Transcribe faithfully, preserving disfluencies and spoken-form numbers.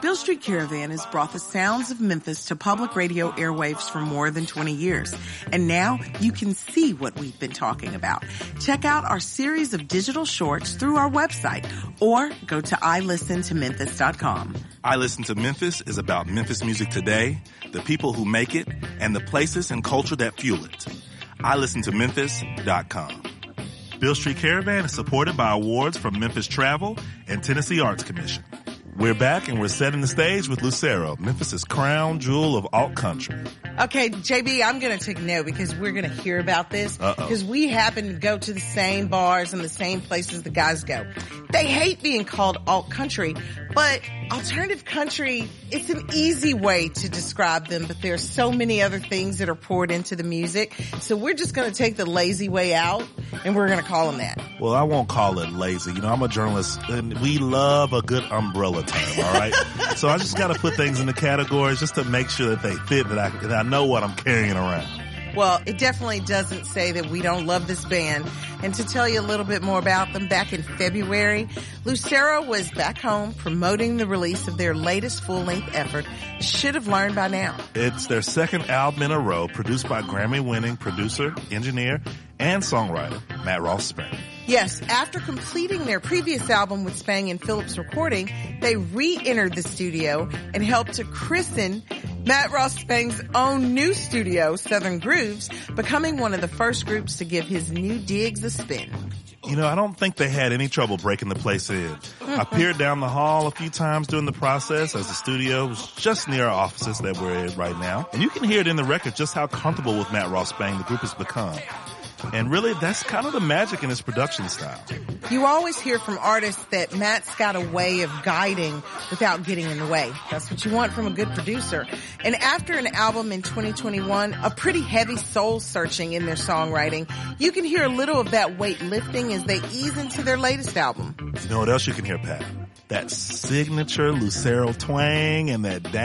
Beale Street Caravan has brought the sounds of Memphis to public radio airwaves for more than twenty years. And now you can see what we've been talking about. Check out our series of digital shorts through our website or go to i listen to memphis dot com. I Listen to Memphis is about Memphis music today, the people who make it, and the places and culture that fuel it. i listen to memphis dot com. Beale Street Caravan is supported by awards from Memphis Travel and Tennessee Arts Commission. We're back and we're setting the stage with Lucero, Memphis's crown jewel of alt country. Okay, J B, I'm going to take note because we're going to hear about this because we happen to go to the same bars and the same places the guys go. They hate being called alt country, but alternative country, it's an easy way to describe them, but there's so many other things that are poured into the music. So we're just going to take the lazy way out and we're going to call them that. Well, I won't call it lazy. You know, I'm a journalist and we love a good umbrella term, all right? So I just got to put things in the categories just to make sure that they fit, that I, that I know what I'm carrying around. Well, it definitely doesn't say that we don't love this band. And to tell you a little bit more about them, back in February, Lucero was back home promoting the release of their latest full-length effort, Should Have Learned By Now. It's their second album in a row, produced by Grammy-winning producer, engineer, and songwriter Matt Ross Spang. Yes, after completing their previous album with Spang and Phillips Recording, they re-entered the studio and helped to christen Matt Ross Spang's own new studio, Southern Grooves, becoming one of the first groups to give his new digs a spin. You know, I don't think they had any trouble breaking the place in. I peered down the hall a few times during the process as the studio was just near our offices that we're in right now. And you can hear it in the record just how comfortable with Matt Ross Spang the group has become. And really, that's kind of the magic in his production style. You always hear from artists that Matt's got a way of guiding without getting in the way. That's what you want from a good producer. And after an album in twenty twenty-one, a pretty heavy soul searching in their songwriting, you can hear a little of that weight lifting as they ease into their latest album. You know what else you can hear, Pat? That signature Lucero twang and that